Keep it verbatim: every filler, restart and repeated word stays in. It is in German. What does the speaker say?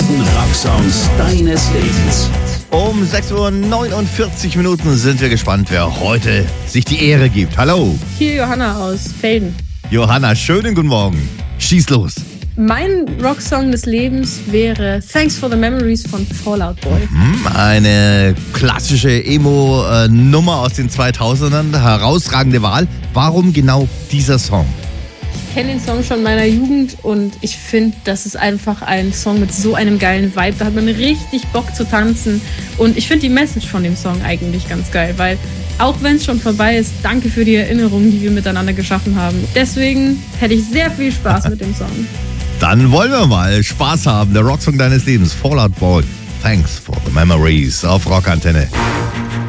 besten Rocksongs deines Lebens. Um sechs Uhr neunundvierzig Minuten sind wir gespannt, wer heute sich die Ehre gibt. Hallo. Hier Johanna aus Felden. Johanna, schönen guten Morgen. Schieß los. Mein Rocksong des Lebens wäre Thanks for the Memories von Fall Out Boy. Hm, eine klassische Emo-Nummer aus den zweitausendern. Herausragende Wahl. Warum genau dieser Song? Ich kenne den Song schon in meiner Jugend und ich finde, das ist einfach ein Song mit so einem geilen Vibe. Da hat man richtig Bock zu tanzen. Und ich finde die Message von dem Song eigentlich ganz geil, weil auch wenn es schon vorbei ist, danke für die Erinnerungen, die wir miteinander geschaffen haben. Deswegen hätte ich sehr viel Spaß mit dem Song. Dann wollen wir mal Spaß haben. Der Rocksong deines Lebens, Fall Out Boy. Thanks for the Memories auf Rockantenne.